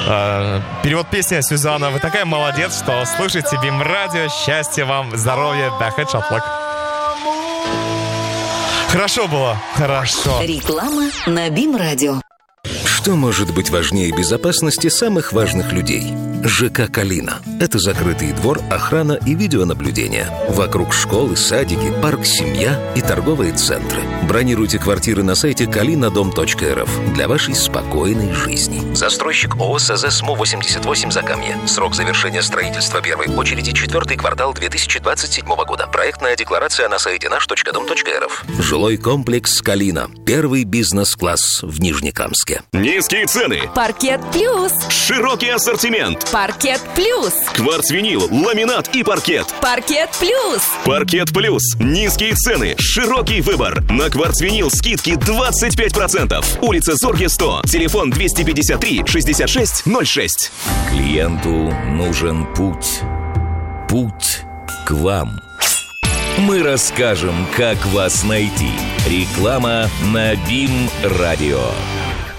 Перевод песни Сюзанна. Вы такая молодец, что слушаете Бим Радио. Счастья вам, здоровья, бахет шатлык. Хорошо было, хорошо. Реклама на Бим Радио. Что может быть важнее безопасности самых важных людей? ЖК «Калина». Это закрытый двор, охрана и видеонаблюдение. Вокруг школы, садики, парк «Семья» и торговые центры. Бронируйте квартиры на сайте kalinadom.rf для вашей спокойной жизни. Застройщик ООО СЗ СМУ-88 Закамье. Срок завершения строительства первой очереди 4-й квартал 2027 года. Проектная декларация на сайте наш.дом.рф. Жилой комплекс «Калина». Первый бизнес-класс в Нижнекамске. Низкие цены. Паркет Плюс. Широкий ассортимент. Паркет Плюс. Кварцвинил, ламинат и паркет. Паркет Плюс. Паркет Плюс. Низкие цены, широкий выбор. На кварцвинил скидки 25%. Улица Зорге, 100. Телефон 253 66 06. Клиенту нужен путь. Путь к вам. Мы расскажем, как вас найти. Реклама на Бим Радио.